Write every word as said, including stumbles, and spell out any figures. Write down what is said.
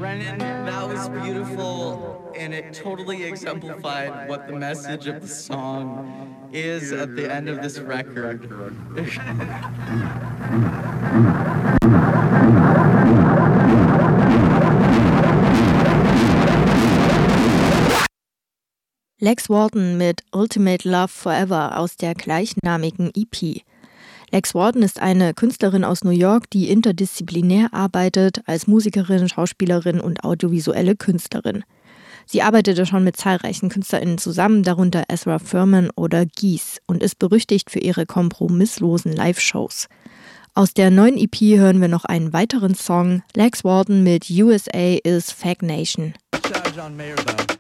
Brennan, that was beautiful, and it totally exemplified what the message of the song is at the end of this record. Lex Walton mit Ultimate Love Forever aus der gleichnamigen E P. Lex Walton ist eine Künstlerin aus New York, die interdisziplinär arbeitet als Musikerin, Schauspielerin und audiovisuelle Künstlerin. Sie arbeitete schon mit zahlreichen KünstlerInnen zusammen, darunter Ezra Furman oder Geese, und ist berüchtigt für ihre kompromisslosen Live-Shows. Aus der neuen E P hören wir noch einen weiteren Song, Lex Walton mit U S A is Fag Nation. John Mayer, though.